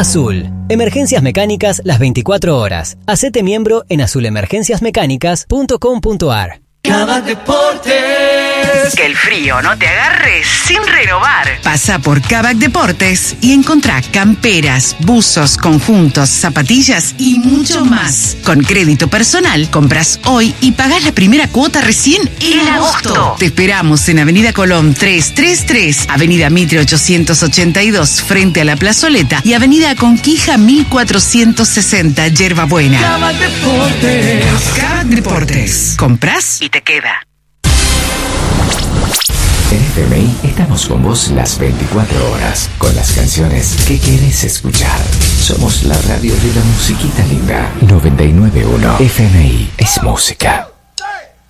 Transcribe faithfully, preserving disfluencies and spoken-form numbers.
Azul. Emergencias mecánicas las veinticuatro horas. Hacete miembro en azul emergencias mecánicas punto com punto a r. Kavak Deportes. Que el frío no te agarre sin renovar. Pasa por Kavak Deportes y encontrá camperas, buzos, conjuntos, zapatillas y mucho más. Con crédito personal, compras hoy y pagás la primera cuota recién en agosto. Te esperamos en Avenida Colón trescientos treinta y tres, Avenida Mitre ochocientos ochenta y dos, frente a la Plazoleta, y Avenida Conquija mil cuatrocientos sesenta, Yerba Buena. Kavak Deportes. Kavak Deportes. Comprás y te queda. En F M I estamos con vos las veinticuatro horas, con las canciones que querés escuchar. Somos la radio de la musiquita linda. noventa y nueve punto uno F M I es música.